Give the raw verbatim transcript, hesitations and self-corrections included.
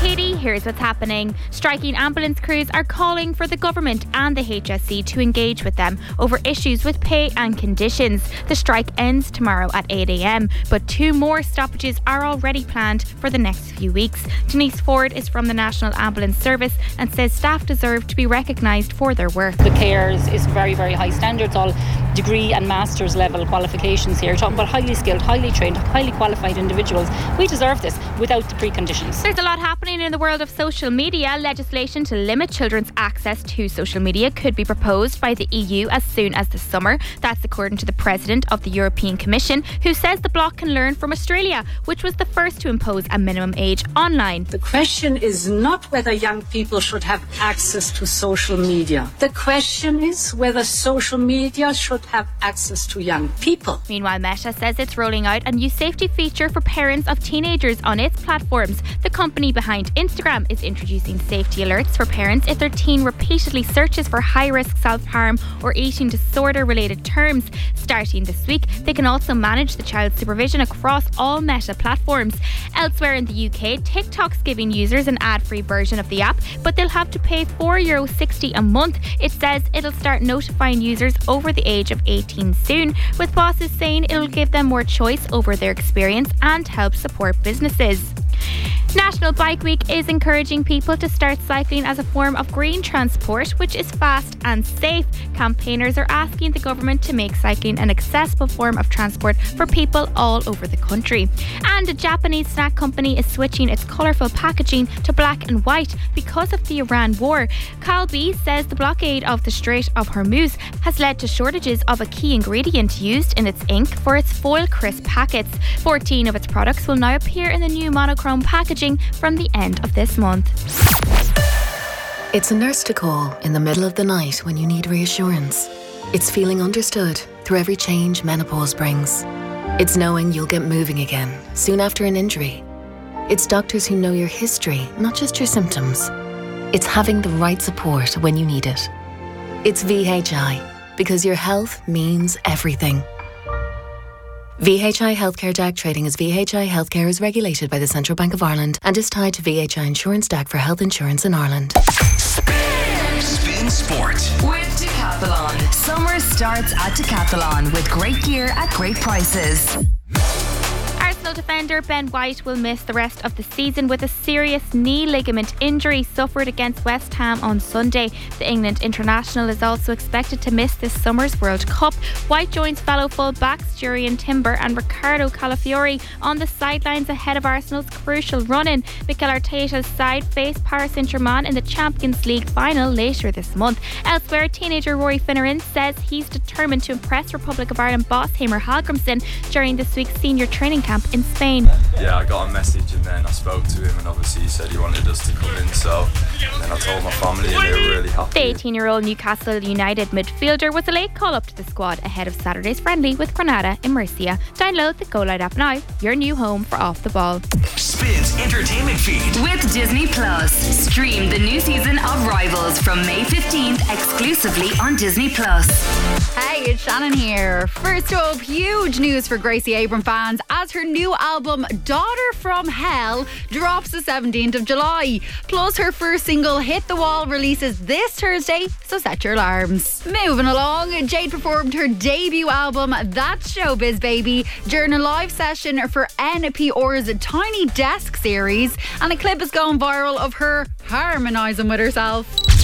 Katie, here's what's happening. Striking ambulance crews are calling for the government and the H S C to engage with them over issues with pay and conditions. The strike ends tomorrow at eight a.m, but two more stoppages are already planned for the next few weeks. Denise Ford is from the National Ambulance Service and says staff deserve to be recognised for their work. The care is, is very, very high standards, all degree and master's level qualifications here. We're talking about highly skilled, highly trained, highly qualified individuals. We deserve this without the preconditions. There's a lot happening in the world of social media. Legislation to limit children's access to social media could be proposed by the E U as soon as the summer. That's according to the President of the European Commission, who says the bloc can learn from Australia, which was the first to impose a minimum age online. The question is not whether young people should have access to social media. The question is whether social media should have access to young people. Meanwhile, Meta says it's rolling out a new safety feature for parents of teenagers on its platforms. The company behind Instagram is introducing safety alerts for parents if their teen repeatedly searches for high-risk self-harm or eating disorder-related terms. Starting this week, they can also manage the child's supervision across all Meta platforms. Elsewhere in the U K, TikTok's giving users an ad-free version of the app, but they'll have to pay four euro sixty a month. It says it'll start notifying users over the age of eighteen soon, with bosses saying it'll give them more choice over their experience and help support businesses. National Bike Week is encouraging people to start cycling as a form of green transport, which is fast and safe. Campaigners are asking the government to make cycling an accessible form of transport for people all over the country. And a Japanese snack company is switching its colourful packaging to black and white because of the Iran war. Calbee says the blockade of the Strait of Hormuz has led to shortages of a key ingredient used in its ink for its foil crisp packets. fourteen of its products will now appear in the new monochrome packaging from the end of this month. It's a nurse to call in the middle of the night when you need reassurance. It's feeling understood through every change menopause brings. It's knowing you'll get moving again soon after an injury. It's doctors who know your history, not just your symptoms. It's having the right support when you need it. It's V H I, because your health means everything. V H I Healthcare D A C trading as V H I Healthcare is regulated by the Central Bank of Ireland and is tied to V H I Insurance D A C for health insurance in Ireland. Spin Sport with Decathlon. Summer starts at Decathlon with great gear at great prices. Arsenal defender Ben White will miss the rest of the season with a serious knee ligament injury suffered against West Ham on Sunday. The England international is also expected to miss this summer's World Cup. White joins fellow full-backs Jurriën Timber and Ricardo Calafiori on the sidelines ahead of Arsenal's crucial run-in. Mikel Arteta's side face Paris Saint-Germain in the Champions League final later this month. Elsewhere, teenager Rory Finneran says he's determined to impress Republic of Ireland boss Heimir Hallgrímsson during this week's senior training camp in Spain. Yeah, I got a message and then I spoke to him and obviously he said he wanted us to come in, so then I told my family and they were really happy. The eighteen-year-old Newcastle United midfielder was a late call-up to the squad ahead of Saturday's friendly with Granada in Murcia. Download the Go Loud app now, your new home for Off the Ball. Spins entertainment feed with Disney Plus. Stream the new season of Rivals from May fifteenth exclusively on Disney Plus. Hey, it's Shannon here. First up, huge news for Gracie Abrams fans as her new album Daughter from Hell drops the seventeenth of July. Plus her first single Hit the Wall releases this Thursday, so set your alarms. Moving along, Jade performed her debut album That's Showbiz Baby during a live session for N P R's Tiny Desk series, and a clip has gone viral of her harmonising with herself.